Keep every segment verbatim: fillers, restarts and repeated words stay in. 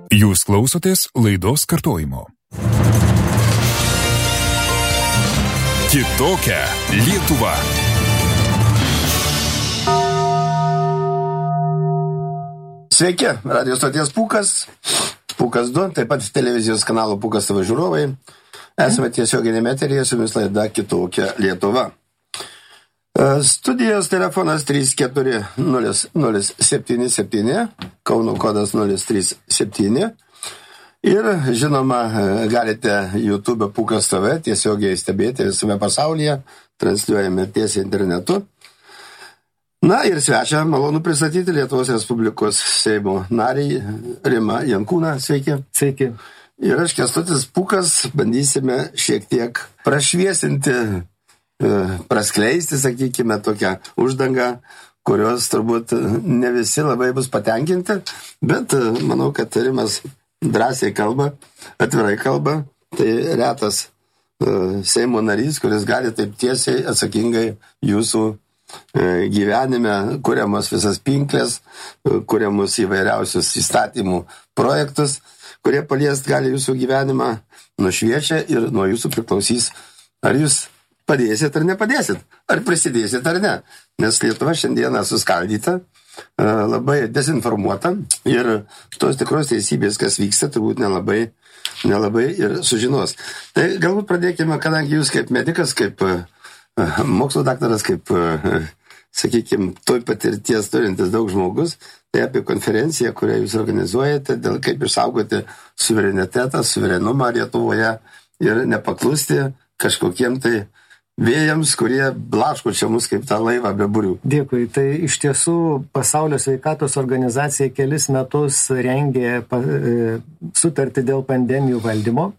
Jūs klausotės laidos kartojimo. Kitokia Lietuva. Sveiki, radio stoties Pūkas, Pūkas du, taip pat televizijos kanalo Pūkas T V žiūrovai. Esame tiesioginėme eteryje, su jumis laida Kitokia Lietuva. Studijos telefonas trys keturi nulis nulis septyni septyni, Kauno kodas nulis trys septyni. Ir, žinoma, galite YouTube Pūkas T V tiesiogiai stebėti visame pasaulyje, transliuojame tiesiai internetu. Na ir svečią malonu pristatyti Lietuvos Respublikos Seimo narį Rimą Jankūną. Sveiki. Sveiki. Ir aš, Kęstutis Pūkas, bandysime šiek tiek prašviesinti, praskleisti, sakykime, tokią uždangą, kurios turbūt ne visi labai bus patenkinti, bet manau, kad Rimas drąsiai kalba, atvirai kalba. Tai retas Seimo narys, kuris gali taip tiesiai atsakingai jūsų gyvenime, kuriamos visas pinklės, kuriamos įvairiausius įstatymų projektus, kurie paliest gali jūsų gyvenimą, nušviečia ir nuo jūsų priklausys, ar jūs padėsit ar nepadėsit, ar prisidėsit ar ne. Nes Lietuva šiandieną suskaldyta, labai dezinformuota ir tos tikros teisybės, kas vyksta, turbūt nelabai, nelabai ir sužinos. Tai galbūt pradėkime, kadangi jūs kaip medikas, kaip mokslo daktaras, kaip, sakykime, toj patirties turintis daug žmogus, tai apie konferenciją, kurią jūs organizuojate, dėl kaip išsaugoti suverenitetą, suverenumą Lietuvoje ir nepaklusti kažkokiem tai vėjams, kurie blaško čia mus kaip tą laivą be burių. Dėkui. Tai iš tiesų Pasaulio sveikatos organizacija kelis metus rengė sutartį dėl pandemijų valdymo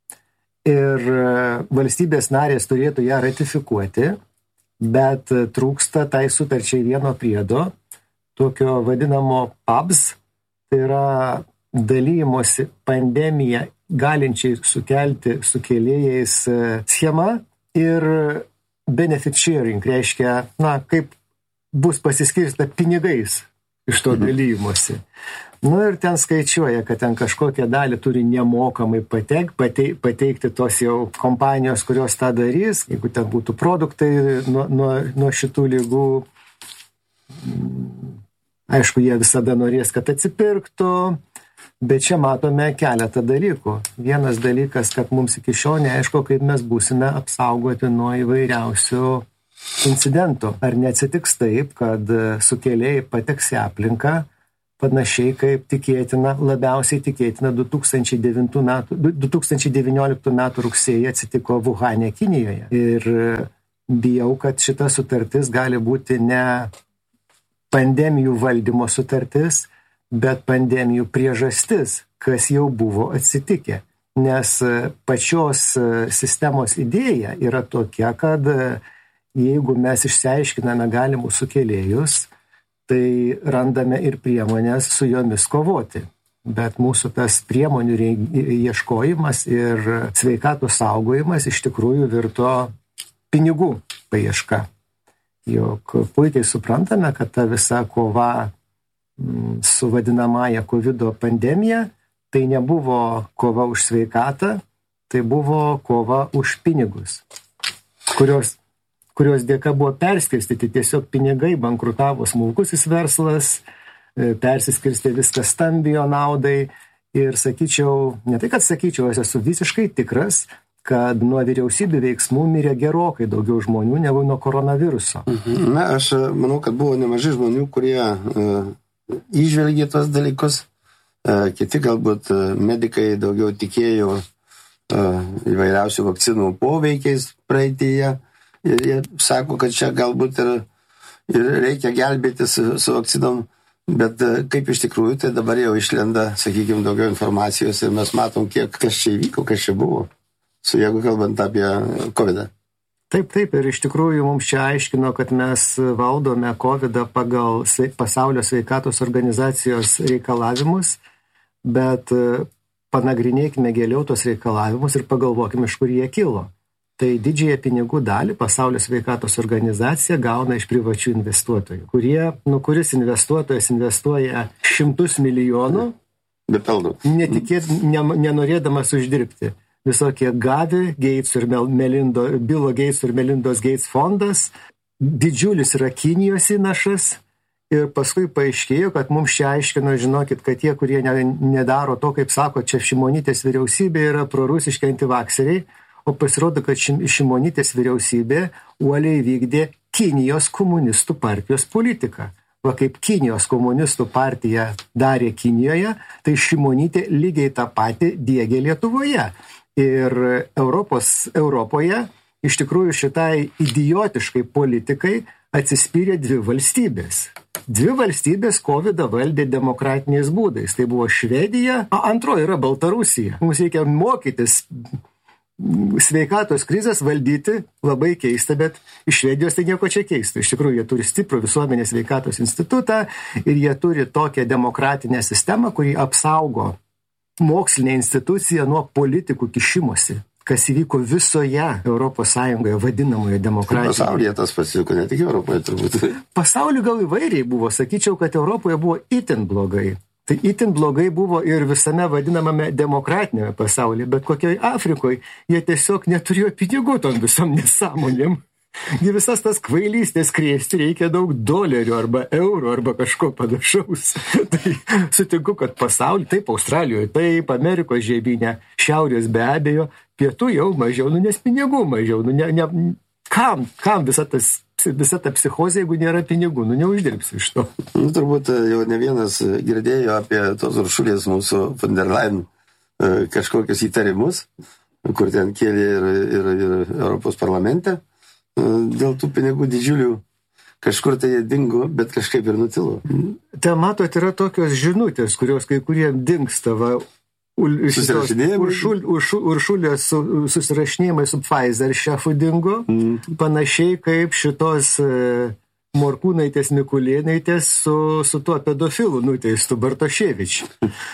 ir valstybės narės turėtų ją ratifikuoti, bet trūksta tai sutarčiai vieno priedo, tokio vadinamo P A B S, tai yra dalymosi pandemiją galinčiai sukelti sukėlėjais schema ir benefit sharing, reiškia, na, kaip bus pasiskirsta pinigais iš to dalymosi. Nu ir ten skaičiuoja, kad ten kažkokią dalį turi nemokamai pateik, pateik, pateikti tos jau kompanijos, kurios tą darys, jeigu ten būtų produktai nuo, nuo, nuo šitų lygų. Aišku, jie visada norės, kad atsipirktų, bet čia matome keletą dalykų. Vienas dalykas, kad mums iki šiol neaišku, kaip mes būsime apsaugoti nuo įvairiausių incidentų. Ar neatsitiks taip, kad sukėlėjai pateks į aplinką, panašiai kaip tikėtina, labiausiai tikėtina du tūkstančiai devynioliktų metų rugsėjį atsitiko Vuhane, Kinijoje. Ir bijau, kad šita sutartis gali būti ne pandemijų valdymo sutartis, bet pandemijų priežastis, kas jau buvo atsitikę. Nes pačios sistemos idėja yra tokia, kad jeigu mes išsiaiškiname galimus sukėlėjus, tai randame ir priemonės su jomis kovoti. Bet mūsų tas priemonių ieškojimas ir sveikatos saugojimas iš tikrųjų virto pinigų paieška. Juk puikiai suprantame, kad ta visa kova su vadinamąja kovido pandemija, tai nebuvo kova už sveikatą, tai buvo kova už pinigus, kurios kurios dėka buvo perskirstyti tiesiog pinigai, bankrutavo smulkusis verslas, persiskirstė viskas stambio naudai ir sakyčiau, ne tai kad sakyčiau, aš esu visiškai tikras, kad nuo vyriausybių veiksmų mirė gerokai daugiau žmonių negu nuo koronaviruso. Na, aš manau, kad buvo nemažai žmonių, kurie uh, įžvelgė tos dalykus, uh, kiti galbūt uh, medikai daugiau tikėjo uh, įvairiausių vakcinų poveikiais praeityje. Ir jie sako, kad čia galbūt ir, ir reikia gelbėti su, su vakcinom, bet kaip iš tikrųjų, tai dabar jau išlenda, sakykime, daugiau informacijos ir mes matom, kiek kas čia įvyko, kas čia buvo, su jeigu kalbant apie kovidą. Taip, taip, ir iš tikrųjų mums čia aiškino, kad mes valdome kovidą pagal Pasaulio sveikatos organizacijos reikalavimus, bet panagrinėkime giliau tos reikalavimus ir pagalvokime, iš kur jie kilo. Tai didžiąją pinigų dalį Pasaulio sveikatos organizacija gauna iš privačių investuotojų, kurie, nu, kuris investuotojas investuoja šimtus milijonų be pelno. Netikėt, ne, nenorėdamas uždirbti. Visokie Gavi, Gates ir Melindo, Bilo Gates ir Melindos Gates fondas, didžiulis yra Kinijos įnašas ir paskui paaiškėjo, kad mums čia aiškino, žinokit, kad tie, kurie ne, nedaro to, kaip sako, čia Šimonytės vyriausybė yra prorusiški antivakseriai, o pasirodo, kad Šimonytės vyriausybė uoliai vykdė Kinijos komunistų partijos politiką. Va kaip Kinijos komunistų partija darė Kinijoje, tai Šimonytė lygiai tą patį diegė Lietuvoje. Ir Europos, Europoje iš tikrųjų šitai idiotiškai politikai atsispyrė dvi valstybės. Dvi valstybės kovidą valdė demokratiniais būdais. Tai buvo Švedija, o antroji yra Baltarusija. Mums reikia mokytis sveikatos krizės valdyti, labai keista, bet iš Švedijos tai nieko čia keista. Iš tikrųjų, jie turi stiprų visuomenės sveikatos institutą ir jie turi tokią demokratinę sistemą, kuri apsaugo mokslinę instituciją nuo politikų kišimosi, kas įvyko visoje Europos Sąjungoje vadinamoje demokratijoje. Pasaulyje tas pasiliko, ne tik Europoje turbūt. Pasaulyje gal įvairiai buvo, sakyčiau, kad Europoje buvo itin blogai. Tai itin blogai buvo ir visame vadinamame demokratinėme pasaulyje, bet kokioje Afrikoje jie tiesiog neturėjo pinigų tom visom nesąmonėm. Gi visas tas kvailystės krėsti reikia daug dolerių arba eurų arba kažko panašaus. Tai sutinku, kad pasaulyje, taip Australijoje, taip Amerikos žemyne, šiaurės be abejo, pietų jau mažiau, nu nes pinigų mažiau, nu ne, ne, kam, kam visa tas visa ta psichozė, jeigu nėra pinigų, nu neuždirbsi iš to. Nu, turbūt jau ne vienas girdėjo apie tos Uršulės mūsų von der Leyen kažkokius įtarimus, kur ten kėlė ir, ir, ir Europos parlamente. Dėl tų pinigų didžiulių kažkur tai jie dingo, bet kažkaip ir nutilo. Ten, matot, yra tokios žinutės, kurios kai kuriem dingsta, va, Uršul, uršul, Uršulės su, susirašinėjimai su Pfizer šefu dingo, mm. panašiai kaip šitos e, Morkūnaitės Mikulėnaitės su, su tuo pedofilu nuteistu Bartoševič.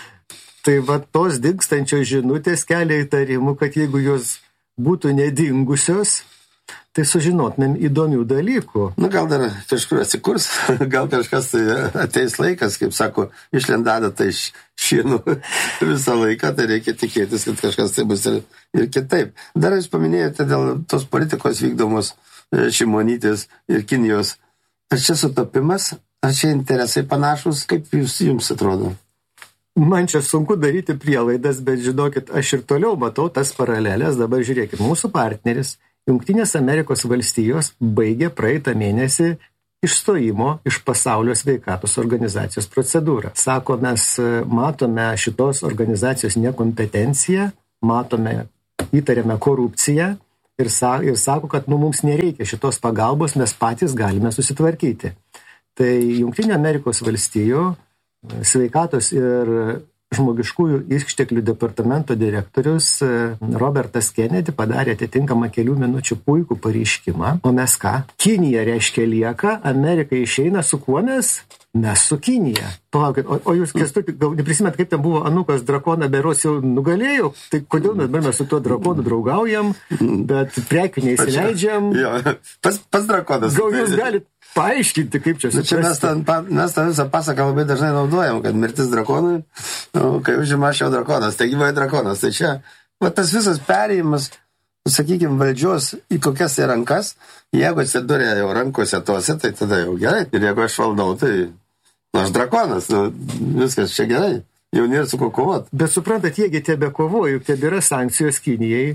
Tai va tos dingstančios žinutės kelia įtarimų, kad jeigu jos būtų nedingusios, tai sužinotumėm įdomių dalykų. Na, gal dar kažkur atsikurs, gal kažkas tai ateis laikas, kaip sako, išlendada tai iš šienų visą laiką, tai reikia tikėtis, kad kažkas tai bus ir, ir kitaip. Dar jūs paminėjote dėl tos politikos vykdomos Šimonytės ir Kinijos. Ar čia sutapimas, ar čia interesai panašus, kaip jūs, jums atrodo? Man čia sunku daryti prielaidas, bet žinokit, aš ir toliau matau tas paralelės. Dabar žiūrėkit, mūsų partneris Jungtinės Amerikos valstijos baigė praeitą mėnesį išstojimo iš pasaulio sveikatos organizacijos procedūrą. Sako, mes matome šitos organizacijos nekompetenciją, matome, įtariame korupciją ir, sa, ir sako, kad nu, mums nereikia šitos pagalbos, mes patys galime susitvarkyti. Tai Jungtinė Amerikos valstijų sveikatos ir žmogiškųjų išteklių departamento direktorius Robertas Kennedy padarė atitinkamą kelių minučių puikų pareiškimą. O mes ką? Kinija reiškia lieka, Amerika išeina, su kuo mes? Mes su Kinija. Palaukit, o, o jūs, Kęstuti, gal neprisimėt, kaip ten buvo Anukas drakoną beros jau nugalėjo? Tai kodėl mes, mes su tuo drakonu draugaujam, bet prekių neįsileidžiam? Jo, pas, pas drakonas. Gal jūs galite paaiškinti, kaip čia suprasti? Čia mes tą, mes tą visą pasaką labai dažnai naudojam, kad mirtis drakonui, nu, kai užima aš jau drakonas, tai gyvai drakonas. Tai čia, va, tas visas perėjimas, sakykime, valdžios į kokias į rankas, jeigu atsidūrė jau rankose tose, tai tada jau gerai. Ir jeigu aš valdau, tai nu, aš drakonas, nu, viskas čia gerai. Jau nėra su ko kovot. Bet suprantat, jiegi tebe kovoja, juk tebėra sankcijos Kinijai.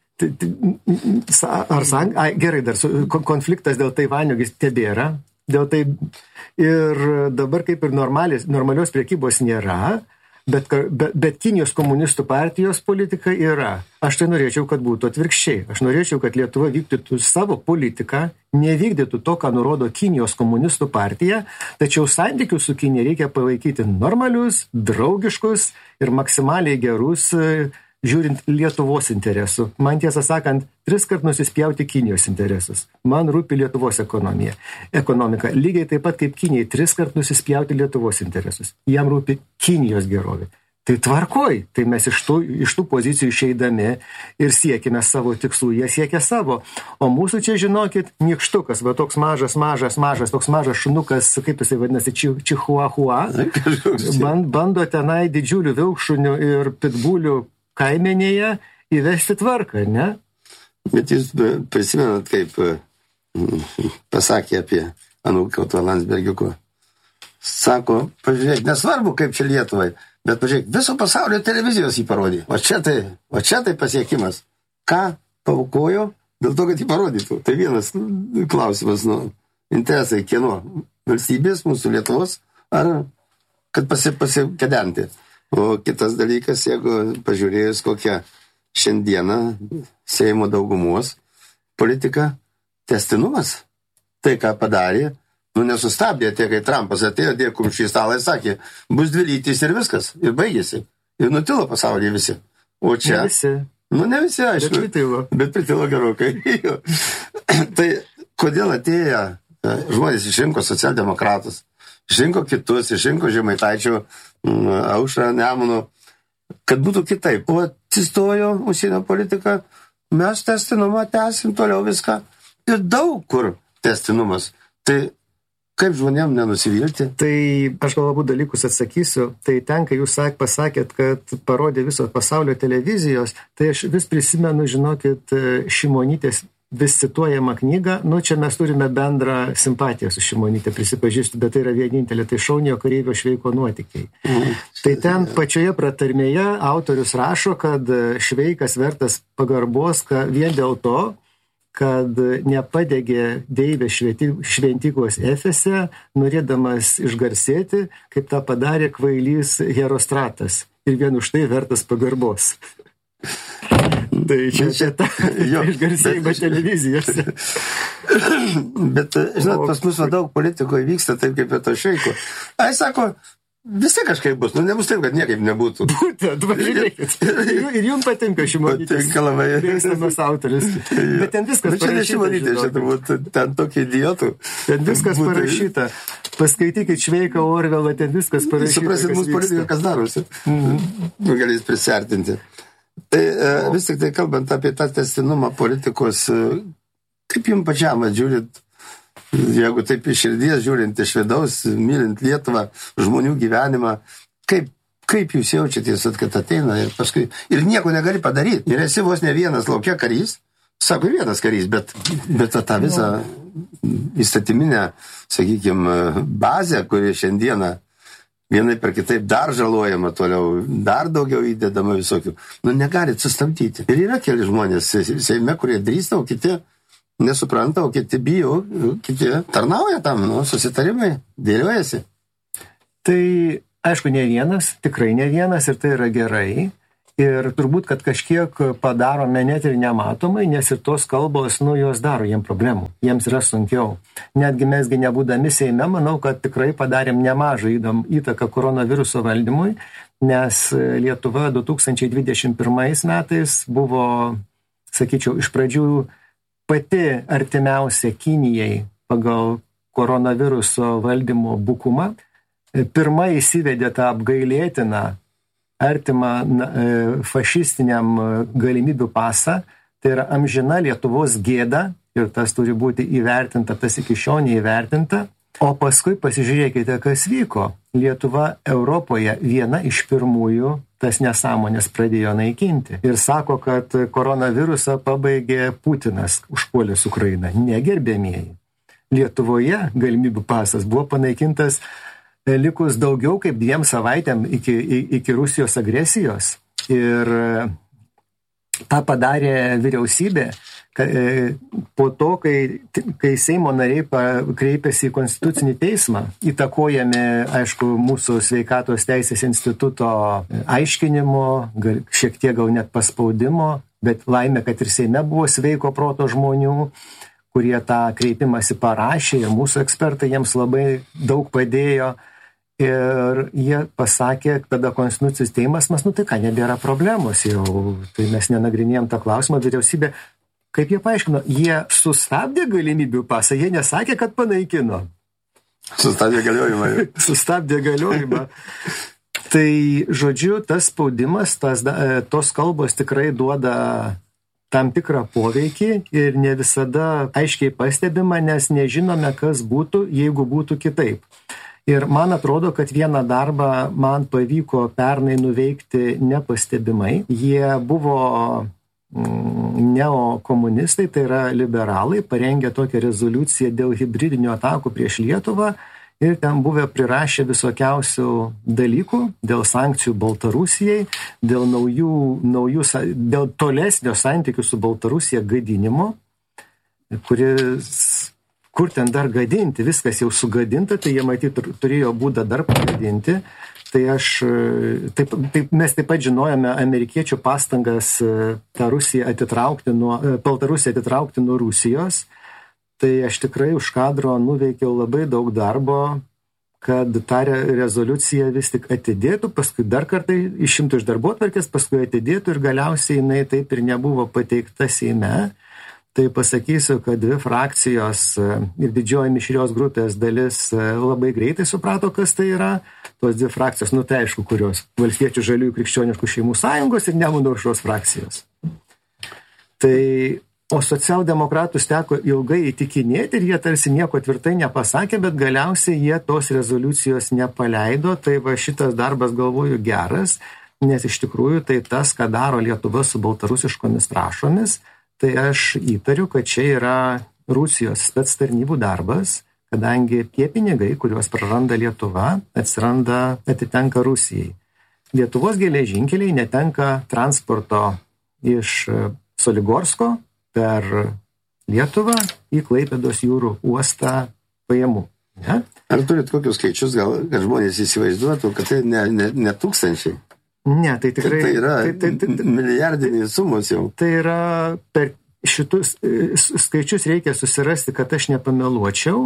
Ar sank... Ai, gerai, dar su, konfliktas dėl Taivanio tebėra. Dėl tai ir dabar kaip ir normalis, normalios priekybos nėra, bet, bet, bet Kinijos komunistų partijos politika yra. Aš tai norėčiau, kad būtų atvirkščiai. Aš norėčiau, kad Lietuva vykdytų savo politiką, nevykdytų to, ką nurodo Kinijos komunistų partija, tačiau santykių su Kinija reikia palaikyti normalius, draugiškus ir maksimaliai gerus, žiūrint Lietuvos interesų. Man tiesą sakant, tris kart nusispjauti Kinijos interesus. Man rūpi Lietuvos ekonomija. Ekonomika. Lygiai taip pat kaip Kinijai tris kart nusispjauti Lietuvos interesus. Jam rūpi Kinijos gerovė. Tai tvarkoj, tai mes iš tų, iš tų pozicijų išeidami ir siekime savo tikslų, jie siekia savo. O mūsų čia, žinokit, nykštukas, va toks mažas, mažas, mažas, toks mažas šunukas, kaip jisai vadinasi, či, čihuahua, bando tenai didžiulių vilkšunių ir pitbulių kaimenėje įvesti tvarką, ne? Bet jūs prisimenat, kaip pasakė apie Anūkauto Landsbergiuko. Sako, pažiūrėk, nesvarbu, kaip čia Lietuvai, bet pažiūrėk, viso pasaulio televizijos jį parodė. O čia tai, o čia tai pasiekimas. Ką paukojo dėl to, kad jį parodytų? Tai vienas klausimas, nu, interesai kieno? Valstybės, mūsų Lietuvos, ar kad pasi, pasikedenti? O kitas dalykas, jeigu pažiūrėjus kokią šiandieną Seimo daugumos politika, tęstinumas, tai ką padarė, nu nesustabdė, tie, kai Trumpas atėjo, dėjo kumščiai stalą ir sakė, bus dvi lytys ir viskas, ir baigėsi. Ir nutilo pasaulyje visi. O čia... Ne visi. Nu, ne visi, aišku. Bet pritilo. Bet pritilo gerokai. Tai kodėl atėjo žmonės išrinko socialdemokratus, išrinko kitus, išrinko Žemaitaičio, Aušrą, Nemuno, kad būtų kitaip. O atsistojo užsienio politika, mes testinumą tęsim toliau viską. Ir daug kur testinumas. Tai kaip žmonėm nenusivilti? Tai aš gal abu dalykus atsakysiu. Tai ten, kai jūs sak, pasakėt, kad parodė viso pasaulio televizijos, tai aš vis prisimenu, žinokit, Šimonytės vis cituojama knyga. Nu, čia mes turime bendrą simpatiją su Šimonytė, prisipažįstu, bet tai yra vienintelė, tai Šauniojo kareivio Šveiko nuotykiai. Mm. Tai ten pačioje pratarmėje autorius rašo, kad Šveikas vertas pagarbos vien dėl to, kad nepadegė Deivė šventyklos Efese, norėdamas išgarsėti, kaip tą padarė kvailys Herostratas. Ir vien už tai vertas pagarbos. Tai čia, čia ta išgarsėjimą televizijose. Bet, žinot, pas mus daug politikoje vyksta taip, kaip ir to Šveiko. Ai, sako, visi kažkaip bus, nu nebus taip, kad niekaip nebūtų. Būtent, važiuokit. Ir jums patinka Šimonytės. Patinka labai. Mėgstamas autoris. Bet ten viskas parašyta. Bet čia ne Šimonytė, čia turbūt ten tokie idiotų. Ten viskas būtų parašyta. Paskaitykit Šveiką, Orvelą, ten viskas parašyta. Suprasit, mūsų politika kas darosi. Mm-hmm. Nu, galės prisartinti. Tai uh, vis tik tai kalbant apie tą testinumą politikos, uh, kaip jums pačiam žiūrit, jeigu taip iš širdies žiūrint iš vidaus, mylint Lietuvą, žmonių gyvenimą, kaip, kaip jūs jaučiatės, kad ateina ir paskui ir nieko negali padaryti. Ir esi vos ne vienas laukia karys, sako vienas karys, bet, bet tą visą įstatyminę, sakykime, bazę, kuri šiandieną vienai per kitaip dar žalojama toliau, dar daugiau įdedama visokių, nu negalit sustabdyti. Ir yra keli žmonės Seime, kurie drįsta, o kiti nesupranta, o kiti bijo, kiti tarnauja tam, nu, susitarimai, dėliojasi. Tai, aišku, ne vienas, tikrai ne vienas ir tai yra gerai. Ir turbūt, kad kažkiek padarome net ir nematomai, nes ir tos kalbos, nu, jos daro jiems problemų, jiems yra sunkiau. Netgi mesgi nebūdami Seime, manau, kad tikrai padarėm nemažą įtaką koronaviruso valdymui, nes Lietuva du tūkstančiai dvidešimt pirmais metais buvo, sakyčiau, iš pradžių pati artimiausia Kinijai pagal koronaviruso valdymo bukumą. Pirma įsivedė tą apgailėtiną artimą fašistiniam galimybių pasą, tai yra amžina Lietuvos gėda ir tas turi būti įvertinta, tas iki šiol neįvertinta. O paskui pasižiūrėkite, kas vyko. Lietuva Europoje viena iš pirmųjų tas nesąmonės pradėjo naikinti. Ir sako, kad koronavirusą pabaigė Putinas, užpuolęs Ukrainą. Negerbėmieji. Lietuvoje galimybių pasas buvo panaikintas likus daugiau kaip dviem savaitėm iki, iki Rusijos agresijos. Ir tą padarė vyriausybė po to, kai, kai Seimo nariai kreipėsi į Konstitucinį teismą, įtakojami, aišku, mūsų sveikatos teisės instituto aiškinimo, gal, šiek tiek gal net paspaudimo, bet laimė, kad ir Seime buvo sveiko proto žmonių, kurie tą kreipimąsi parašė ir mūsų ekspertai jiems labai daug padėjo. Ir jie pasakė, tada Konstitucijos teimas, mas, nu tai ką, nebėra problemos jau, tai mes nenagrinėjom tą klausimą, vyriausybė, kaip jie paaiškino, jie sustabdė galimybių pasą, jie nesakė, kad panaikino. Sustabdė galiojimą. Sustabdė galiojimą. Tai, žodžiu, tas spaudimas, tas, tos kalbos tikrai duoda tam tikrą poveikį ir ne visada aiškiai pastebima, nes nežinome, kas būtų, jeigu būtų kitaip. Ir man atrodo, kad vieną darbą man pavyko pernai nuveikti nepastebimai. Jie buvo neokomunistai, tai yra liberalai, parengė tokią rezoliuciją dėl hibridinių atakų prieš Lietuvą ir ten buvę prirašę visokiausių dalykų dėl sankcijų Baltarusijai, dėl, naujų, naujų, dėl tolesnio santykių su Baltarusija gadinimo, kuris, kur ten dar gadinti, viskas jau sugadinta, tai jie matyt turėjo būdą dar pagadinti. Tai aš, taip, taip, mes taip pat žinojame amerikiečių pastangas tą Rusiją atitraukti nuo, Baltarusiją atitraukti nuo Rusijos. Tai aš tikrai už kadro nuveikiau labai daug darbo, kad tą rezoliuciją vis tik atidėtų, paskui dar kartą išimtų iš darbotvarkės, paskui atidėtų ir galiausiai jinai taip ir nebuvo pateikta Seime. Tai pasakysiu, kad dvi frakcijos ir didžioji mišrios grupės dalis labai greitai suprato, kas tai yra. Tos dvi frakcijos, nu tai aišku, kurios Valstiečių žaliųjų krikščioniškų šeimų sąjungos ir Nemuno aušros frakcijos. Tai o socialdemokratus teko ilgai įtikinėti ir jie tarsi nieko tvirtai nepasakė, bet galiausiai jie tos rezoliucijos nepaleido. Tai va šitas darbas, galvoju, geras, nes iš tikrųjų tai tas, ką daro Lietuva su baltarusiškomis trąšomis, tai aš įtariu, kad čia yra Rusijos spectarnybų darbas, kadangi tie pinigai, kuriuos praranda Lietuva, atsiranda, atitenka Rusijai. Lietuvos geležinkeliai netenka transporto iš Soligorsko per Lietuvą į Klaipėdos jūrų uostą pajamų. Ne? Ar turit kokius skaičius, gal, kad žmonės įsivaizduotų, kad tai ne, ne, ne tūkstančiai? Ne, tai tikrai... Tai yra tai, tai, tai, tai, milijardiniai sumos jau. Tai yra per šitus skaičius reikia susirasti, kad aš nepameluočiau.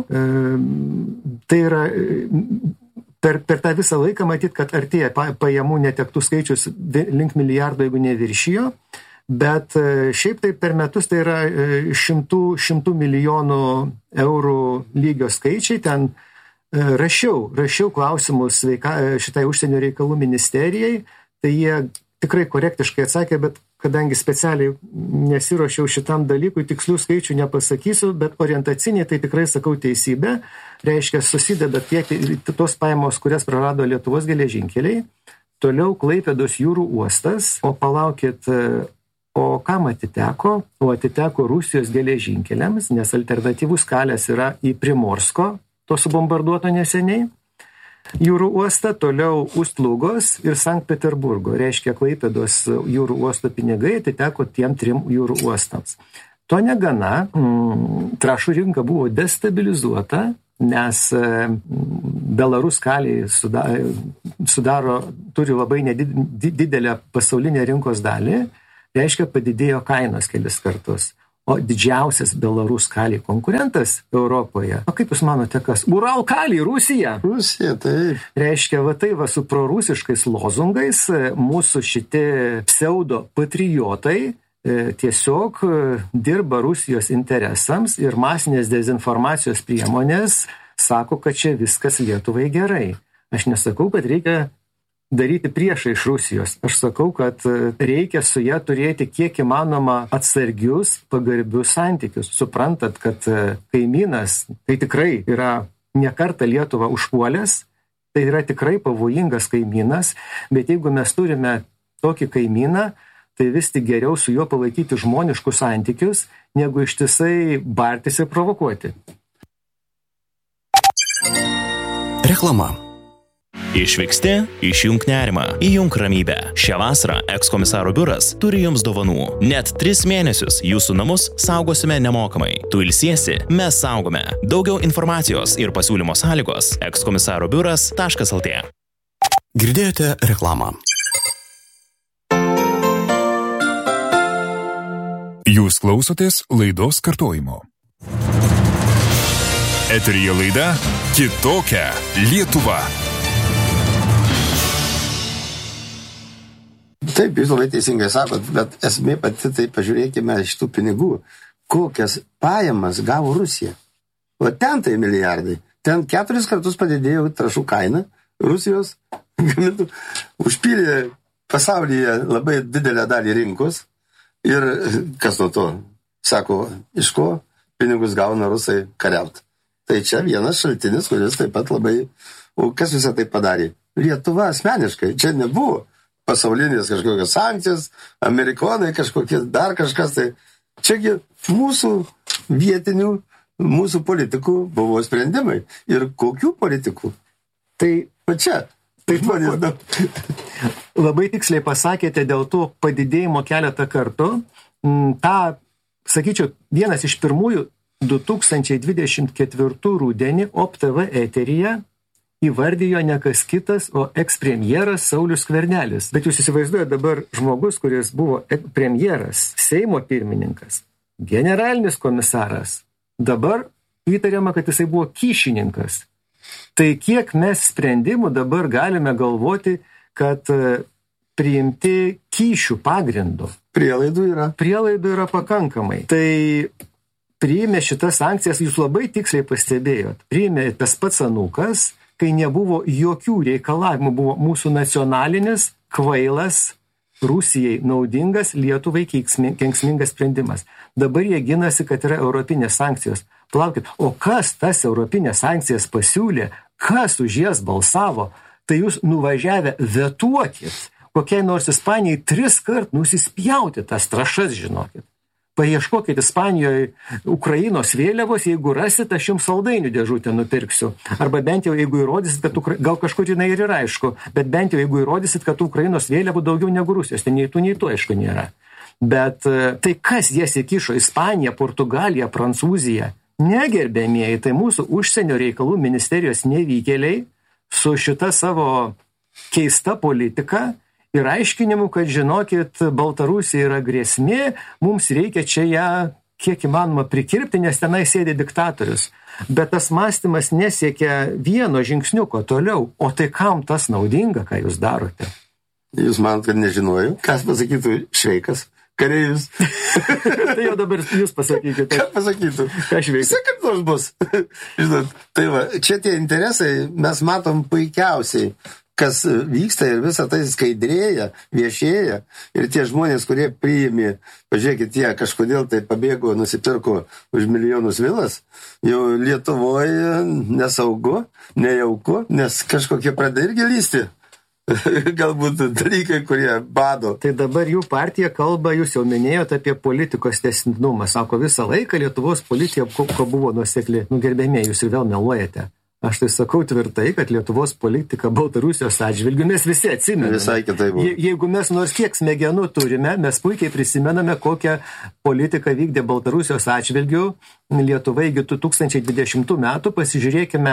Tai yra per, per tą visą laiką matyt, kad artėja pajamų netektų skaičius link milijardo, jeigu neviršijo. Bet šiaip tai per metus tai yra šimtų, šimtų milijonų eurų lygio skaičiai. Ten rašiau, rašiau klausimus sveika, šitai užsienio reikalų ministerijai, tai jie tikrai korektiškai atsakė, bet kadangi specialiai nesiruošiau šitam dalykui, tikslių skaičių nepasakysiu, bet orientaciniai tai tikrai sakau teisybę. Reiškia, susideda tiek tos pajamos, kurias prarado Lietuvos geležinkeliai, toliau Klaipėdos jūrų uostas, o palaukit... O kam atiteko? O atiteko Rusijos geležinkeliams, nes alternatyvus kelias yra į Primorsko, to subombarduoto neseniai, jūrų uostą, toliau Ust-Lugos ir Sankt Peterburgo. Reiškia, Klaipėdos jūrų uosto pinigai atiteko tiem trim jūrų uostams. To negana, trąšų rinka buvo destabilizuota, nes Belarus kaliai sudaro, sudaro, turi labai nedidelę pasaulinę rinkos dalį. Reiškia, padidėjo kainos kelis kartus. O didžiausias Belarus kaliai konkurentas Europoje, o kaip jūs manote, kas? Ural kaliai, Rusija. Rusija, taip. Reiškia, va tai va su prorusiškais lozungais mūsų šitie pseudo patriotai tiesiog dirba Rusijos interesams ir masinės dezinformacijos priemonės sako, kad čia viskas Lietuvai gerai. Aš nesakau, kad reikia daryti priešą iš Rusijos. Aš sakau, kad reikia su ją turėti kiek įmanoma atsargius, pagarbius santykius. Suprantat, kad kaimynas tai tikrai yra ne kartą Lietuvą užpuolęs, tai yra tikrai pavojingas kaimynas, bet jeigu mes turime tokį kaimyną, tai vis tik geriau su juo palaikyti žmoniškus santykius, negu ištisai bartis ir provokuoti. Reklama. Išvyksti, išjunk nerimą, įjunk ramybę. Šią vasarą ekskomisaro biuras turi jums dovanų. Net tris mėnesius jūsų namus saugosime nemokamai. Tu ilsiesi, mes saugome. Daugiau informacijos ir pasiūlymo sąlygos ekskomisaro biuras taškas el tė. Girdėjote reklamą. Jūs klausotės laidos kartojimo. Eteryje laida Kitokia Lietuva. Taip, jūs labai teisingai sakot, bet esmė pati, tai pažiūrėkime šitų pinigų, kokias pajamas gavo Rusija. O ten tai milijardai. Ten keturis kartus padidėjo trąšų kaina, Rusijos gamintų, užpylė pasaulyje labai didelę dalį rinkos ir kas nuo to? Sako, iš ko pinigus gauna rusai kariauti. Tai čia vienas šaltinis, kuris taip pat labai... O kas visą tai padarė? Lietuva asmeniškai. Čia nebuvo pasaulinės kažkokios sankcijos, amerikonai kažkokie, dar kažkas. Tai čiagi mūsų vietinių, mūsų politikų buvo sprendimai. Ir kokių politikų? Tai va čia. Tai žmonės. Labai tiksliai pasakėte dėl to padidėjimo keletą kartų. Ta, sakyčiau, vienas iš pirmųjų du tūkstančiai dvidešimt ketvirtų rudenį O P T V eteryje įvardijo ne kas kitas, o ekspremjeras Saulius Skvernelis. Bet jūs įsivaizduojate dabar žmogus, kuris buvo premjeras, Seimo pirmininkas, generalinis komisaras. Dabar įtariama, kad jisai buvo kyšininkas. Tai kiek mes sprendimų dabar galime galvoti, kad priimti kyšių pagrindu. Prielaidų yra. Prielaidų yra pakankamai. Tai priėmė šitas sankcijas, jūs labai tiksliai pastebėjot. Priėmė tas pats anūkas, kai nebuvo jokių reikalavimų, buvo mūsų nacionalinis, kvailas, Rusijai naudingas, Lietuvai kenksmingas sprendimas. Dabar jie ginasi, kad yra europinės sankcijos. Plaukit, o kas tas europinės sankcijas pasiūlė, kas už jas balsavo, tai jūs nuvažiavę vetuokit, kokiai nors Ispanijai tris kart nusispjauti tas trašas, žinokit. Paieškokit Ispanijoje Ukrainos vėliavos, jeigu rasit, aš jums saldainių dėžutę nupirksiu. Arba bent jau, jeigu įrodysit, kad Ukra... gal kažkur jinai ir yra aišku, bet bent jau, jeigu įrodysit, kad Ukrainos vėliavų daugiau negu Rusijos, tai nei tų, nei tų aišku nėra. Bet tai kas jas įkišo? Ispanija, Portugalija, Prancūzija? Negerbėmieji, tai mūsų užsienio reikalų ministerijos nevykėliai su šita savo keista politika ir aiškinimu, kad žinokit, Baltarusija yra grėsmė, mums reikia čia ją kiek įmanoma prikirpti, nes tenai sėdė diktatorius. Bet tas mąstymas nesiekia vieno žingsniuko toliau. O tai kam tas naudinga, ką jūs darote? Jūs manot, kad nežinojau? Kas pasakytų Šveikas? Kareivis? Tai jau dabar jūs pasakykite. Ką pasakytų? Ką Šveikas? Visi kaip nors bus. Žinot, tai va, čia tie interesai mes matom puikiausiai, kas vyksta ir visą tai skaidrėja, viešėja. Ir tie žmonės, kurie priėmė, pažiūrėkit, tie kažkodėl tai pabėgo, nusipirko už milijonus vilas, jau Lietuvoje nesaugu, nejauku, nes kažkokie pradeda irgi lysti. Galbūt dalykai, kurie bado. Tai dabar jų partija kalba, jūs jau minėjote apie politikos tęstinumą. Sako, visą laiką Lietuvos politika ko buvo nuosekli. Nu, gerbėmėjai, jūs ir vėl meluojate. Aš tai sakau tvirtai, kad Lietuvos politika Baltarusijos atžvilgiu mes visi atsimename. Visai kitaip buvo. Je, jeigu mes nors kiek smegenų turime, mes puikiai prisimename, kokią politiką vykdė Baltarusijos atžvilgiu Lietuvai iki du tūkstančiai dvidešimtų metų. Pasižiūrėkime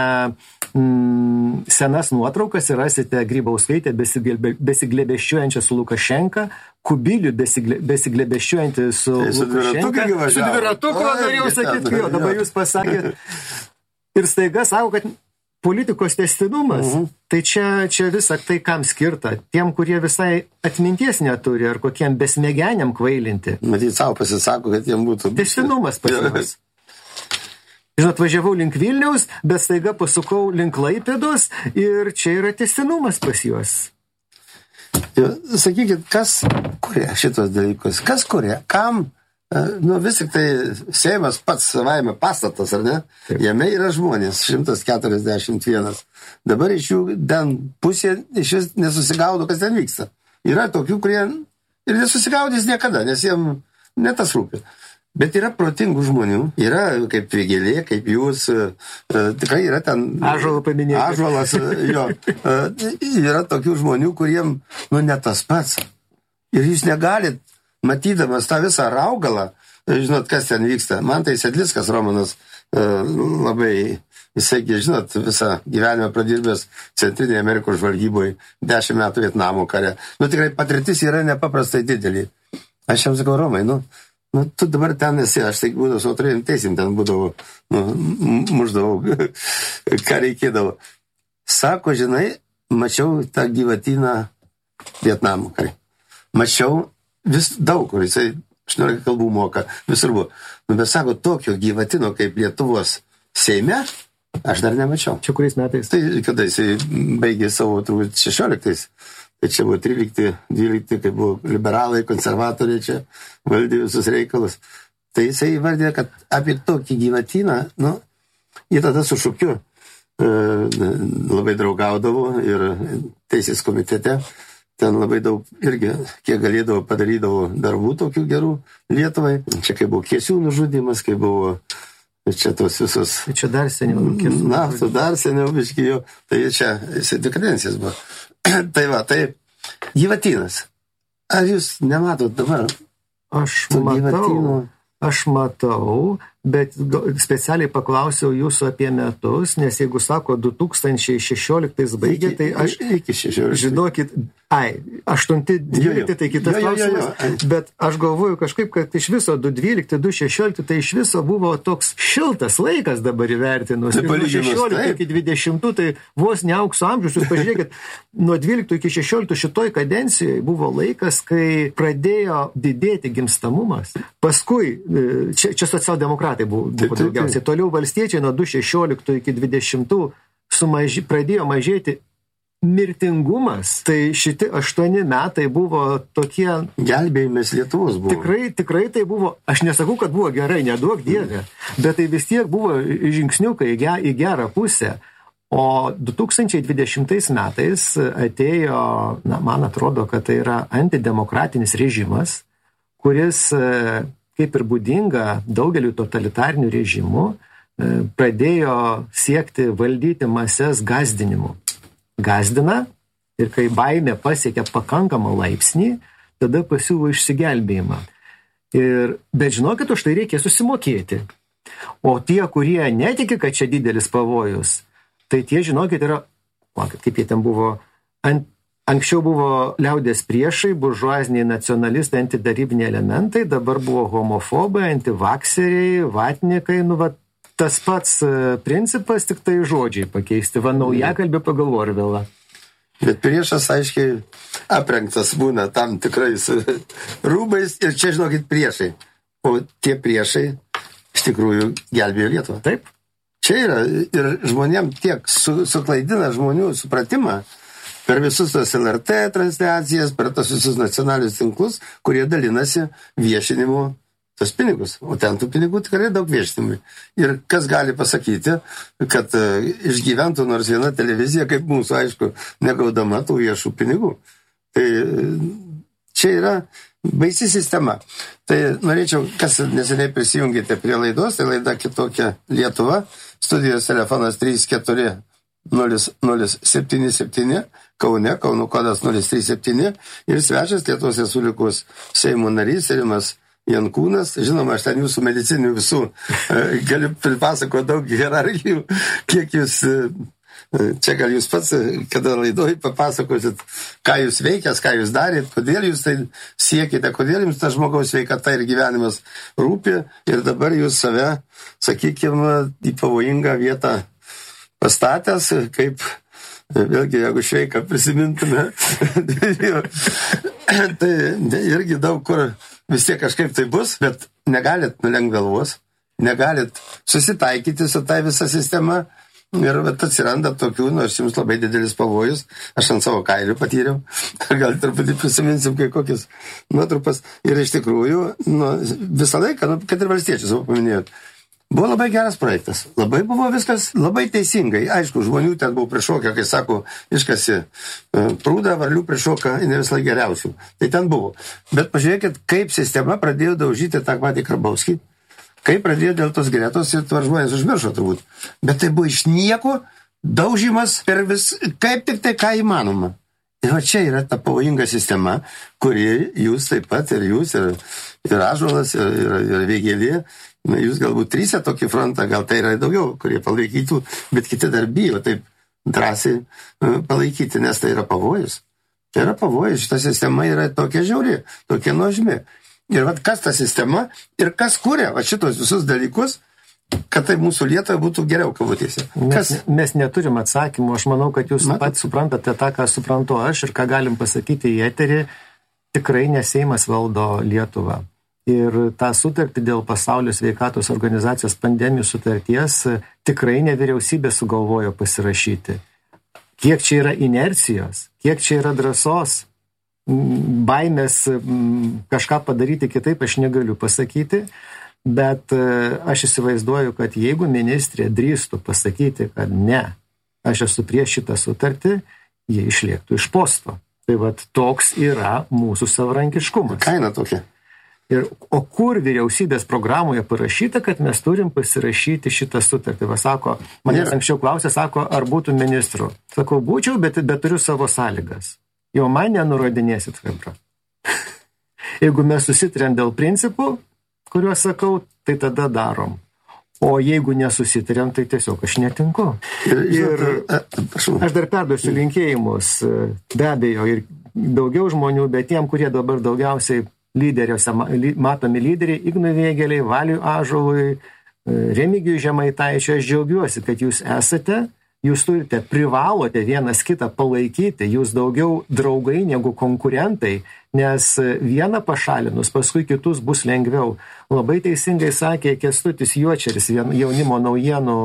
mm, senas nuotraukas ir rasite Grybauskaitę besiglebeščiuojančią su Lukašenka, Kubilių besiglebeščiuojantį su tai Lukašenka. Su dviratuku, norėjau sakyti, jo, dabar jūs pasakėt. Ir staiga sako, kad politikos tęstinumas, uh-huh. tai čia, čia visą tai kam skirta, tiem, kurie visai atminties neturi, ar kokiem besmegeniam kvailinti. Matyt, savo pasisako, kad jiem būtų... Tęstinumas pas juos. Žinot, važiavau link Vilniaus, bet staiga pasukau link Klaipėdos ir čia yra tęstinumas pas juos. Sakykit, kas kuria šitos dalykus? Kas kuria? Kam? Nu, vis tik tai Seimas pats savaime pastatas, ar ne? Taip. Jame yra žmonės, šimtas keturiasdešimt vienas. Dabar iš jų ten pusė iš vis nesusigaudo, kas ten vyksta. Yra tokių, kurie ir nesusigaudys niekada, nes jiem ne tas rūpi. Bet yra protingų žmonių, yra kaip Vėgėlė, kaip jūs, e, tikrai yra ten... Ąžuolą paminėti. Ąžuolas, jo. E, yra tokių žmonių, kuriem, nu, ne tas pats. Ir jūs negalit, matydamas tą visą raugalą, žinot, kas ten vyksta. Man tai Sedlickas Romanas e, labai, jisai, žinot, visą gyvenimą pradirbęs Centrinėje Amerikos žvalgyboje, dešimt metų Vietnamo kare. Nu, tikrai patirtis yra nepaprastai didelį. Aš jam sakau, Romai, nu, nu, tu dabar ten esi, aš tai būdavau su atrėjim teisim, ten būdavau, nu, muždavau, ką reikėdavo. Sako, žinai, mačiau tą gyvatyną Vietnamo kare. Mačiau vis daug, kur jisai aštuoniolika kalbų moka, visur buvo. Nu, bet sako, tokio gyvatino kaip Lietuvos Seime, Aš dar nemačiau. Čia kuriais metais? Tai kada jisai baigė savo turbūt šešioliktais. Tai čia buvo trylikti, dvylikti, kai buvo liberalai, konservatoriai čia valdė visus reikalus. Tai jisai įvardė, kad apie tokį gyvatyną, nu, jie tada su Šukiu e, labai draugaudavo ir teisės komitete. Ten labai daug irgi, kiek galėdavo, padarydavo darbų tokių gerų Lietuvai. Čia kai buvo Kiesių nužudymas, kai buvo čia tos visos... Tai čia dar seniau. Na, tu dar seniau biškijo. Tai čia, jisai dvi kadencijas buvo. Tai va, tai gyvatynas. Ar jūs nematot dabar? Aš matau, gyvatyno? Aš matau, bet specialiai paklausiau jūsų apie metus, nes jeigu sako du tūkstančiai šešioliktais baigė, tai aš... Iki šešioliktais. Žinokit, ai, aštunti, dvylikti, tai kitas klausimas, bet aš galvoju kažkaip, kad iš viso du dvylikti, du šešiolikti, tai iš viso buvo toks šiltas laikas dabar įvertinus. Tai nuo šešioliktų iki dvidešimtų, tai vos ne aukso amžius, jūs pažiūrėkit, nuo dvyliktų iki šešioliktų šitoj kadencijoje buvo laikas, kai pradėjo didėti gimstamumas. Paskui, čia, čia socialdemokratai buvo, buvo daugiausiai. Toliau valstiečiai nuo du šešioliktų iki dvidešimtų sumaži, pradėjo mažėti mirtingumas. Tai šitie aštuoni metai buvo tokie... Gelbėjimas Lietuvos buvo. Tikrai, tikrai tai buvo, aš nesakau, kad buvo gerai, neduok dievė, bet tai vis tiek buvo žingsniukai į gerą pusę. O du tūkstančiai dvidešimtais metais atėjo, na, man atrodo, kad tai yra antidemokratinis režimas, kuris, kaip ir būdinga daugeliu totalitarinių režimų, pradėjo siekti valdyti mases gazdinimu. Gazdina ir kai baimė pasiekia pakankamą laipsnį, tada pasiūlo išsigelbėjimą. Ir, bet žinokit, už tai reikia susimokėti. O tie, kurie netiki, kad čia didelis pavojus, tai tie, žinokit, yra, makit, kaip jie ten buvo, ant, anksčiau buvo liaudės priešai, buržuaziniai nacionalistai, antidarybiniai elementai, dabar buvo homofobai, antivakseriai, vatnikai, nu, va, tas pats principas, tik tai žodžiai pakeisti. Va, naujakalbė pagal Orvelą. Bet priešas, aiškiai, aprengtas būna tam tikrais rūbais ir čia, žinokit, priešai. O tie priešai iš tikrųjų gelbėjo Lietuvą. Taip. Čia yra ir žmonėm tiek su, suklaidina žmonių supratimą per visus tos L R T transliacijas, per tos visus nacionalinius tinklus, kurie dalinasi viešinimu tos pinigus, o ten tų pinigų tikrai daug viešinimui. Ir kas gali pasakyti, kad uh, išgyventų nors viena televizija, kaip mūsų, aišku, negaudama tų viešų pinigų. Tai čia yra baisi sistema. Tai norėčiau, kas neseniai prisijungėte prie laidos, tai laida Kitokia Lietuva, studijos telefonas trys keturi nulis nulis septyni septyni, Kaune, Kauno kodas nulis trys septyni ir svečias Lietuvos Respublikos Seimo narys Rimas Jankūnas. Žinoma, aš ten jūsų medicininių visų e, galiu pripasakoti daug hierarchijų, kiek jūs, e, čia gal jūs pats, kada laidoj papasakosit, ką jūs veikęs, ką jūs darėt, kodėl jūs tai siekite, kodėl jums ta žmogaus sveikata ir gyvenimas rūpi ir dabar jūs save, sakykime, į pavojingą vietą pastatęs, kaip, vėlgi, jeigu šveiką prisimintume, tai irgi daug kur vis tiek kažkaip tai bus, bet negalit nulenkt galvos, negalit susitaikyti su tai visa sistema ir atsiranda tokių, nors jums labai didelis pavojus, aš ant savo kailių patyriau, gal truputį prisiminsim kai kokias nuotrupas ir iš tikrųjų nu, visą laiką, nu, kad ir valstiečius savo paminėjot, buvo labai geras projektas, labai buvo viskas labai teisingai, aišku, žmonių ten buvo prišokę, kai sako, iškasi prūdą, varlių prišoka, ne visai geriausių, tai ten buvo. Bet pažiūrėkit, kaip sistema pradėjo daužyti tą patį Karbauskį, kaip pradėjo dėl tos Gretos ir tvar žmonės užmiršo turbūt. Bet tai buvo iš nieko daužimas per vis, kaip tik tai ką įmanoma. Ir va čia yra ta pavojinga sistema, kuri jūs taip pat, ir jūs, ir, ir Ąžuolas, ir, ir, ir Vėgėlė, na, jūs galbūt trysia tokį frontą, gal tai yra daugiau, kurie palaikytų, bet kiti dar bijo taip drąsiai palaikyti, nes tai yra pavojus. Tai yra pavojus, šita sistema yra tokia žiauri, tokia nuožmi. Ir vat kas ta sistema ir kas kuria va šitos visus dalykus, kad tai mūsų Lietuvai būtų geriau kabutėse. Mes, mes neturim atsakymų, aš manau, kad jūs pat suprantate tą, ką suprantu aš ir ką galim pasakyti į eterį, tikrai ne Seimas valdo Lietuvą. Ir tą sutartį dėl Pasaulio sveikatos organizacijos pandemijų sutarties tikrai ne vyriausybė sugalvojo pasirašyti. Kiek čia yra inercijos, kiek čia yra drąsos, baimės kažką padaryti kitaip, aš negaliu pasakyti, bet aš įsivaizduoju, kad jeigu ministrė drįstų pasakyti, kad ne, aš esu prieš šitą sutartį, jie išliektų iš posto. Tai vat toks yra mūsų savarankiškumas. Kaina tokia. Ir, o kur vyriausybės programoje parašyta, kad mes turim pasirašyti šitą sutartį? Va, sako, manęs anksčiau klausė, sako, ar būtų ministru. Sakau, būčiau, bet, bet turiu savo sąlygas. Jau man nenurodinėsit, Hebra. Jeigu mes susitarėm dėl principų, kuriuos sakau, tai tada darom. O jeigu nesusitarėm, tai tiesiog aš netinku. Ir aš dar perduosiu linkėjimus, be abejo, ir daugiau žmonių, bet tiem, kurie dabar daugiausiai lyderiuose, matomi lyderiai, Ignui Vėgėlei, Valiui Ąžuolui, Remigijui Žemaitaičiui, aš džiaugiuosi, kad jūs esate, jūs turite, privalote vienas kitą palaikyti, jūs daugiau draugai negu konkurentai, nes vieną pašalinus, paskui kitus bus lengviau. Labai teisingai sakė Kęstutis Juočeris, jaunimo naujienų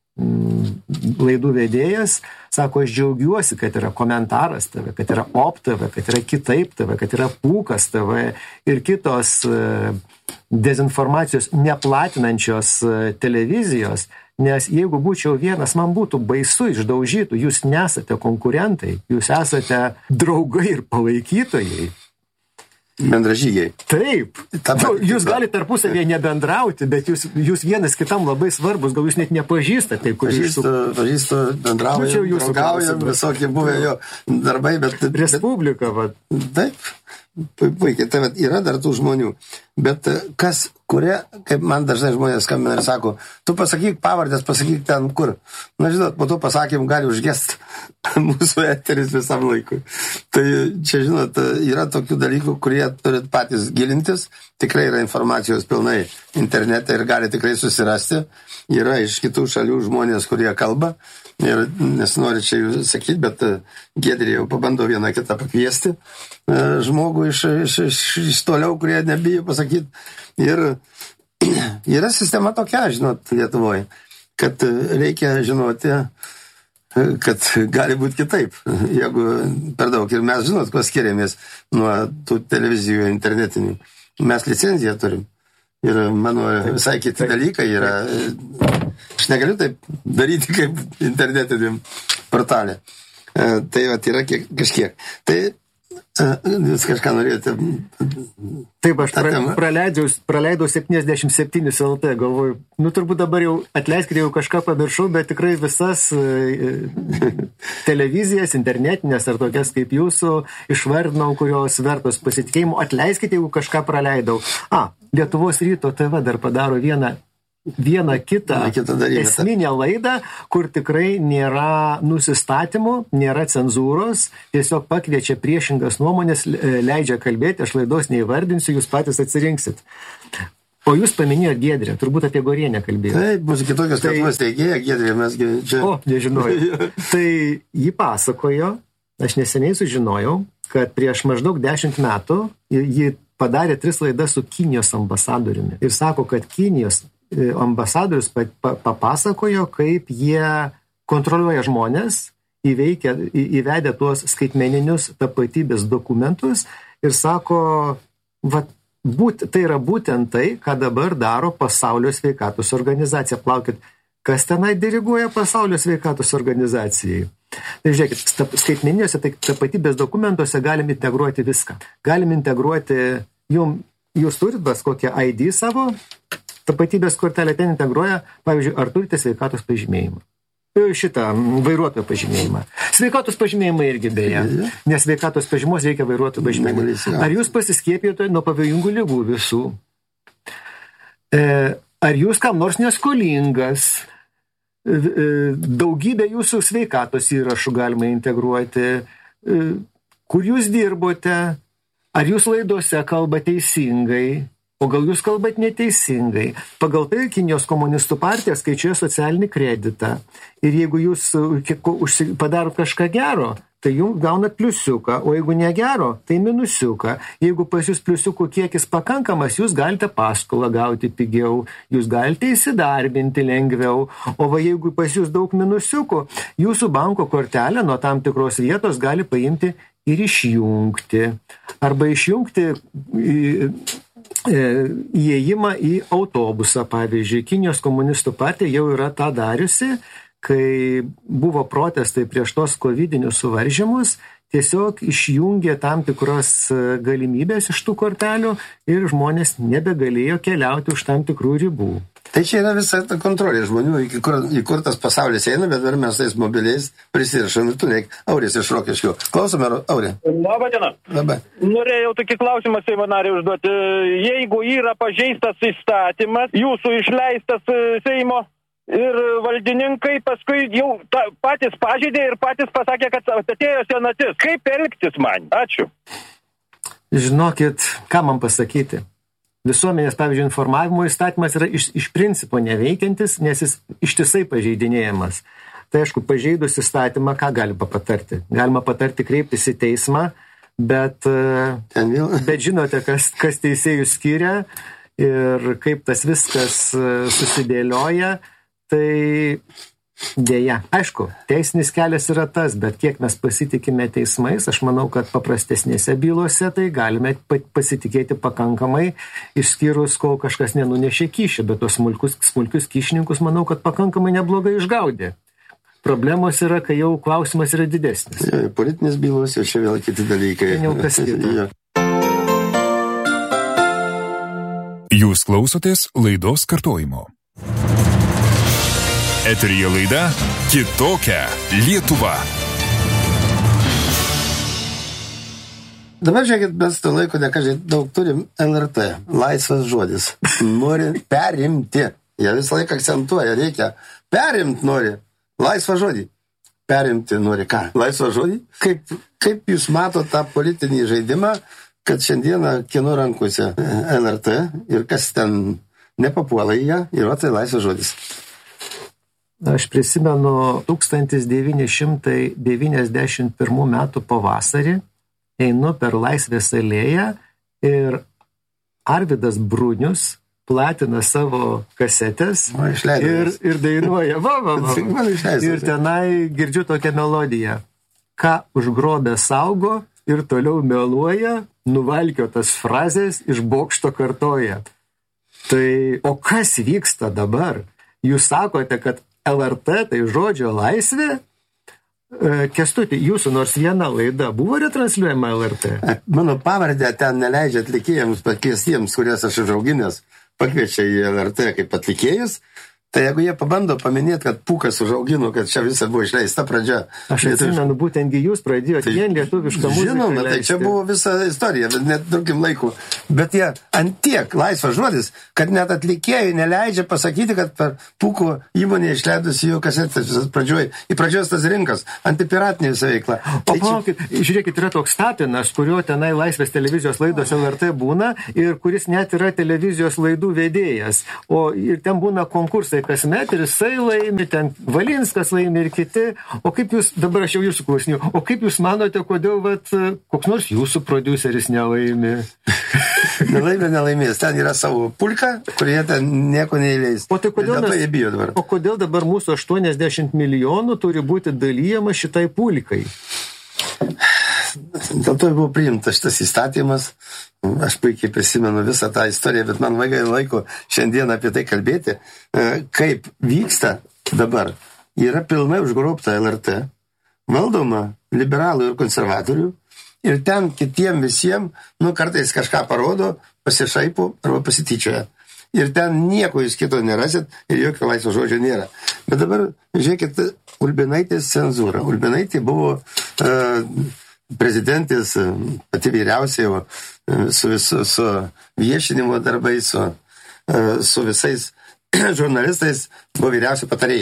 laidų vedėjas, sako, aš džiaugiuosi, kad yra komentaras T V, kad yra Op T V, kad yra Kitaip T V, kad yra Pūkas T V ir kitos dezinformacijos neplatinančios televizijos, nes jeigu būčiau vienas, man būtų baisu išdaužytų, jūs nesate konkurentai, jūs esate draugai ir palaikytojai. Bendražygiai. Taip. Nu, jūs galite tarpusavėje nebendrauti, bet jūs, jūs vienas kitam labai svarbus, gal jūs net nepažįstate. Pažįstu, pažįstu, bendraujam, nu, draugaujam, visokie buvę jo darbai, bet... Respublika, va. Taip, puikiai, tai yra dar tų žmonių. Bet kas, kurie, kaip man dažnai žmonės skambina ir sako, tu pasakyk pavardės, pasakyk ten kur. Na, žinot, po to pasakym gali užgest mūsų eteris visam laikui. Tai čia, žinot, yra tokių dalykų, kurie turit patys gilintis. Tikrai yra informacijos pilnai internete ir gali tikrai susirasti. Yra iš kitų šalių žmonės, kurie kalba. Ir nesinori čia jų sakyti, bet Giedrė jau pabando vieną kitą pakviesti žmogų iš, iš, iš, iš toliau, kurie nebijo pasakyti. Ir yra sistema tokia, žinot, Lietuvoje, kad reikia žinoti, kad gali būti kitaip, jeigu per daug. Ir mes, žinot, kuo skiriamės nuo tų televizijų internetinių. Mes licenciją turim. Ir mano visai kiti dalykai yra... Aš negaliu taip daryti kaip internetiniam portalė. Tai vat, yra kiek, kažkiek. Tai jūs kažką norėjote... Taip, aš pra, praleidau, praleidau septyniasdešimt septyni L T, galvoju, nu turbūt dabar jau atleiskite, jau kažką pamiršau, bet tikrai visas televizijas, internetinės ar tokias kaip jūsų išvardinau, kurios vertos pasitikėjimo. Atleiskite, jeigu kažką praleidau. A, Lietuvos ryto T V dar padaro vieną vieną kitą, kitą esminę laidą, kur tikrai nėra nusistatymų, nėra cenzūros, tiesiog pakviečia priešingas nuomonės, leidžia kalbėti, aš laidos neįvardinsiu, jūs patys atsirinksit. O jūs paminėjot Giedrę, turbūt apie Gorienę kalbėjote. Taip, mūsų kitokios tai... Lietuvos teigėja Giedrė, mesgi čia... O, nežinojau. Tai ji pasakojo, aš neseniai sužinojau, kad prieš maždaug dešimt metų ji padarė tris laidas su Kinijos ambasadoriumi. Ir sako, kad Kinijos ambasadorius papasakojo, kaip jie kontroliuoja žmonės, įveikia, įvedę tuos skaitmeninius tapatybės dokumentus ir sako, va, būt, tai yra būtent tai, ką dabar daro Pasaulio sveikatos organizacija. Plaukit, kas tenai diriguoja Pasaulio sveikatos organizacijai? Tai žiūrėkit, skaitmeniniuose tapatybės dokumentuose galim integruoti viską. Galim integruoti, jum, jūs turit bas kokią I D savo, tapatybės kortelę ten integruoja, pavyzdžiui, ar turite sveikatos pažymėjimą. Šitą vairuotojo pažymėjimą. Sveikatos pažymėjimą irgi beje, nes sveikatos pažymos reikia vairuotojo pažymėjimą. Ar jūs pasiskiepijote nuo pavojingų ligų visų? Ar jūs kam nors neskolingas? Daugybę jūsų sveikatos įrašų galima integruoti. Kur jūs dirbote? Ar jūs laidose kalba teisingai? o gal jūs kalbat neteisingai. Pagal tai Kinijos komunistų partija skaičiuoja socialinį kreditą. Ir jeigu jūs padarot kažką gero, tai jums gaunat pliusiuką, o jeigu negero, tai minusiuką. Jeigu pas jūs pliusiukų kiekis pakankamas, jūs galite paskolą gauti pigiau, jūs galite įsidarbinti lengviau, o va jeigu pas jūs daug minusiukų, jūsų banko kortelę nuo tam tikros vietos gali paimti ir išjungti. Arba išjungti įėjimą į autobusą, pavyzdžiui. Kinijos komunistų partija jau yra tą dariusi, kai buvo protestai prieš tos kovidinius suvaržymus, tiesiog išjungė tam tikros galimybės iš tų kortelių ir žmonės nebegalėjo keliauti už tam tikrų ribų. Tai čia yra visa ta kontrolė žmonių, į kur, į kur tas pasaulis eina, bet dar mes tais mobiliais prisirašom ir tu neik. Auris iš Rokiškio. Klausome, Aurė. Labą dieną. Labai. Norėjau tokį klausimą Seimo nariui užduoti. Jeigu yra pažeistas įstatymas, jūsų išleistas Seimo ir valdininkai paskui jau ta, patys pažeidė ir patys pasakė, kad atėjo senatis. Kaip elgtis man? Ačiū. Žinokit, ką man pasakyti? Visuomenės, pavyzdžiui, informavimo įstatymas yra iš, iš principo neveikiantis, nes jis ištisai pažeidinėjamas. Tai aišku, pažeidus įstatymą, ką galima patarti? Galima patarti kreiptis į teismą, bet, bet žinote, kas, kas teisėjus skiria ir kaip tas viskas susidėlioja, tai dėja. Aišku, teisinis kelias yra tas, bet kiek mes pasitikime teismais, aš manau, kad paprastesnėse bylose tai galime pasitikėti pakankamai, išskyrus, kol kažkas nenunešė kyšį, bet tos smulkius, smulkius kyšininkus, manau, kad pakankamai neblogai išgaudė. Problemos yra, kai jau klausimas yra didesnis. Ja, politinės bylos ir čia vėl kiti dalykai. Tai jau kas kita. Ja. Jūs klausotės laidos kartojimo. Eteryje laida Kitokia Lietuva. Dabar žiūrėkit, mes to laiko nekažiai daug turim L R T, laisvas žodis. Nori perimti. Jie visą laiką akcentuoja, reikia. Perimt nori. Laisvą žodį. Perimti nori ką? Laisvą žodį? Kaip, kaip jūs mato tą politinį žaidimą, kad šiandieną kieno rankose L R T ir kas ten nepapuola į ją, yra tai laisvas žodis. Aš prisimenu tūkstantis devyni šimtai devyniasdešimt pirmų metų pavasarį, einu per Laisvės alėją ir Arvydas Brunius platina savo kasetės o, ir, ir dainuoja. Va, va, va. Ir tenai girdžiu tokią melodiją. Ką užgrobę saugo ir toliau meluoja, nuvalkiotas frazės iš bokšto kartoja. Tai, o kas vyksta dabar? Jūs sakote, kad L R T, tai žodžio laisvė. Kęstuti, jūsų nors viena laida buvo retransliuojama L R T? Mano pavardę ten neleidžia atlikėjams pakviestiems, kurias aš užauginęs, pakviečia į L R T kaip atlikėjus. Tai jeigu jie pabando paminėti, kad Pūkas užaugino, kad čia visa buvo išleista pradžia. Aš atsimenu, būtent jūs pradėjote tai, vien lietuvišką muziką. Žinoma, tai čia buvo visa istorija, bet net daugiam laikų. Bet jie antiek laisvas žodis, kad net atlikėjai neleidžia pasakyti, kad per Pūko įmonė išleidusi jų kasetės pradžioj. Į pradžios tas rinkas, antipiratinė visa veikla. O tai palaukit, čia... žiūrėkit, yra toks Tapinas, kurio tenai Laisvės televizijos laidos L R T būna ir kuris net yra televizijos laidų vedėjas. O ir ten būna konkursai kasmet ir jisai laimi, ten Valinskas laimi ir kiti. O kaip jūs, dabar aš jau jūsų klausinėjau, o kaip jūs manote, kodėl vat, koks nors jūsų prodiuseris nelaimi? Nelaimė, nelaimės. Ten yra savo pulka, kurie ten nieko neįleis. O tai kodėl, mes, o kodėl dabar mūsų aštuoniasdešimt milijonų turi būti dalyjama šitai pulkai? Dėl to buvo priimtas šitas įstatymas. Aš puikiai prisimenu visą tą istoriją, bet man labai laiko šiandien apie tai kalbėti. Kaip vyksta dabar, yra pilnai užgrobta L R T, valdoma liberalų ir konservatorių, ir ten kitiem visiems, nu, kartais kažką parodo, pasišaipo arba pasityčioja. Ir ten nieko jūs kito nerasit ir jokio laisvo žodžio nėra. Bet dabar, žiūrėkit, Ulbinaitės cenzūra. Ulbinaitė buvo uh, prezidentės pati vyriausiai su, visu, su viešinimo darbais, su, su visais žurnalistais buvo vyriausia patarėja.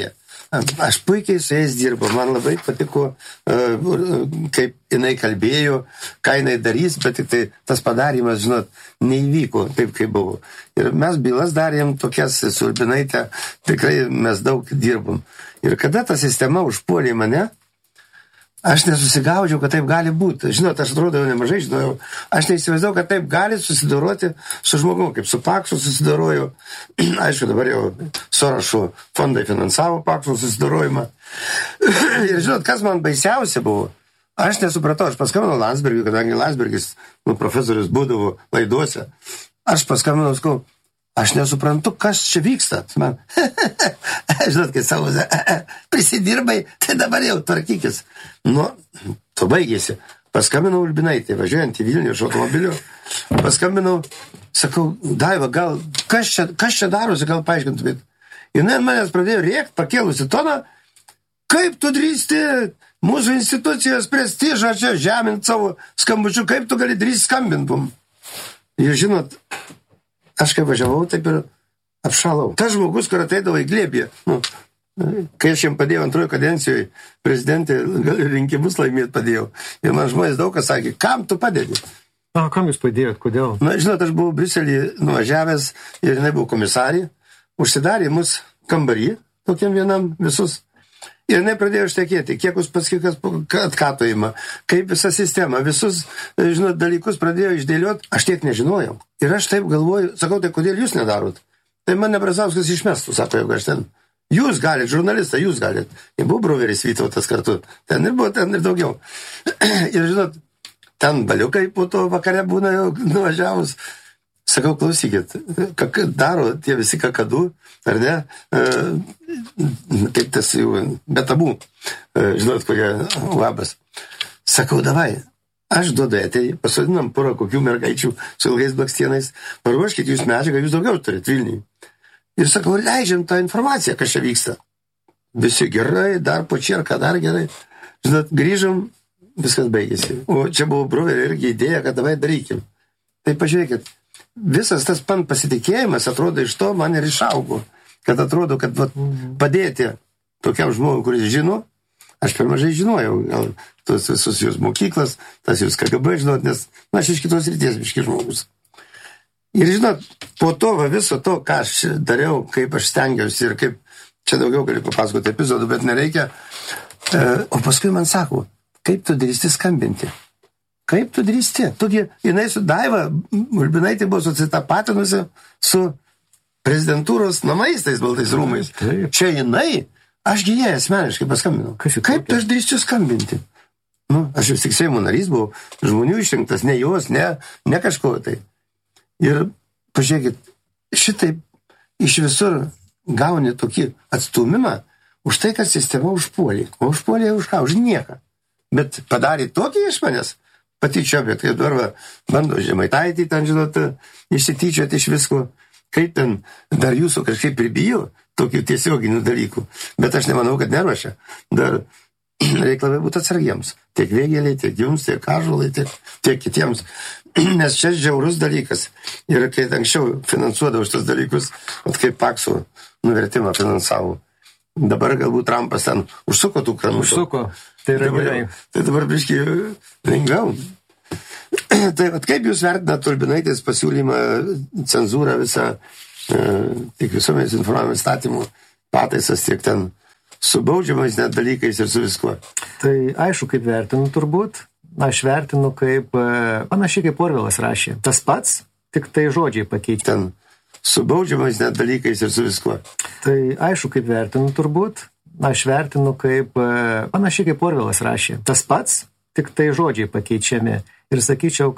aš puikiai su jais dirbu, man labai patiko, kaip jinai kalbėjo, ką jinai darys, bet tik tai tas padarimas, žinot, neįvyko taip, kaip buvo. Ir mes bylas darėm tokias su Urbinaite, tikrai mes daug dirbom. Ir kada ta sistema užpuolė mane, aš nesusigaudžiau, kad taip gali būti. Žinot, aš atrodo jau nemažai žinojau. Aš neįsivaizdavau, kad taip gali susidoroti su žmogum, kaip su Paksu susidoroju. Aišku, dabar jau Sorošo fondai finansavo Paksu susidorojimą. Ir žinot, kas man baisiausia buvo? Aš nesupratau, aš paskambinau Landsbergiui, kadangi Landsbergis, nu, profesorius būdavo laiduose. Aš paskambinau, skau, aš nesuprantu, kas čia vyksta. Man, žinot, kai savo, prisidirbai, tai dabar jau tvarkykis. Nu, to baigėsi. Paskambinau Urbinaitė, važiuojant į Vilnių iš automobiliu. Paskambinau, sakau, Daiva, gal, kas čia, kas čia darosi, gal paaiškintumėt. Ir manęs pradėjo rėkti, pakėlusi toną, kaip tu drįsti mūsų institucijos prestižą čia žemint savo skambučiu, kaip tu gali drįsti skambintum. Ir žinot, aš kai važiavau, taip ir apšalau. Tas žmogus, kur ateidavo į glėbį, nu, kai aš jam padėjau antrojo kadencijoje, prezidentė rinkimus laimėt padėjau. Ir man žmonės daug kas sakė, kam tu padėdi? O, kam jūs padėjot, kodėl? Na, žinot, aš buvau Briuselį nuvažiavęs ir jinai buvo komisarė, užsidarė mus kambarį, tokiam vienam visus. Ir jinai pradėjo štekėti, kiek jūs paskikas atkatojimą, kaip visa sistema, visus, žinot, dalykus pradėjo išdėlioti, aš tiek nežinojau. Ir aš taip galvoju, sakau, tai kodėl jūs nedarot? Tai mane Brazauskas išmestų, sako, jeigu aš ten. Jūs galit, žurnalistą, jūs galit. Ir buvo Bruveris Vytautas kartu. Ten ir buvo, ten ir daugiau. Ir žinot, ten baliukai po to vakare būna jau nuvažiavus. Sakau, klausykit, ką daro tie visi kakadu, ar ne? Kaip tas jau, betabų. Žinot, kokia labas. Sakau, davai, aš duodu eterį, pasodinam porą kokių mergaičių su ilgais blakstienais, paruoškit jūs medžiagą, jūs daugiau turit Vilniui. Ir sakau, leidžiam tą informaciją, kas čia vyksta. Visi gerai, dar po čierką, dar gerai. Žinot, grįžom, viskas baigėsi. O čia buvo Bruverio irgi idėja, kad davai darykim. Tai pažiūrėkit, visas tas pan pasitikėjimas, atrodo, iš to man ir išaugo. Kad atrodo, kad vat, padėti tokiam žmogui, kuris žino, aš per mažai žinojau, gal tos visus jūs mokyklas, tas jūs K G B žinot, nes na, aš iš kitos ryties biški žmogus. Ir žinot, po to va, viso to, ką aš dariau, kaip aš stengiausi ir kaip, čia daugiau galiu papasakoti epizodų, bet nereikia, e, o paskui man sako, kaip tu drįsti skambinti? Kaip tu drįsti? Tugi, jinai su Daiva, Urbinaitė buvo susitapatinusi su prezidentūros namais, tais baltais rūmais. Taip. Čia jinai, ašgi jai asmeniškai paskambinau. Kaip tu aš drįsčiau skambinti? Nu, aš vis tik Seimo narys buvau, žmonių išrinktas, ne jos, ne, ne kažko tai. Ir pažiūrėkit, šitaip iš visur gauni tokį atstumimą už tai, kad sistema užpuolė. O užpuolė už ką? Už nieką. Bet padarė tokį iš manęs, patyčio, bet kaip dabar va, bando Žemaitaitį ten, žinot, išsityčioti iš visko. Kaip ten dar jūsų kažkaip pribijo tokių tiesioginių dalykų. Bet aš nemanau, kad neruošia. Dar reikia labai būti atsargiems. Tiek Vėgėliai, tiek jums, tiek Ąžuolai, tiek, tiek kitiems. Nes čia žiaurus dalykas. Ir kai anksčiau finansuodavo šitos dalykus, at kaip Pakso nuvertimą finansavo. Dabar galbūt Trumpas ten užsuko tų kranų. Užsuko. Tai yra dabar, gerai. Tai dabar biškai lengviau. Tai vat, kaip jūs vertinat Urbinaitės pasiūlymą, cenzūrą visą, e, tiek visuomenės informavimo įstatymų pataisas, tiek ten su baudžiamais net dalykais ir su viskuo? Tai aišku, kaip vertinu turbūt. Aš vertinu kaip, panašiai kaip Orvelas rašė. Tas pats, tik tai žodžiai pakeitė. Ten su baudžiamais net dalykais ir su viskuo. Tai aišku, kaip vertinu turbūt. Aš vertinu kaip, panašiai kaip Orvelas rašė. Tas pats, tik tai žodžiai pakeičiami. Ir sakyčiau,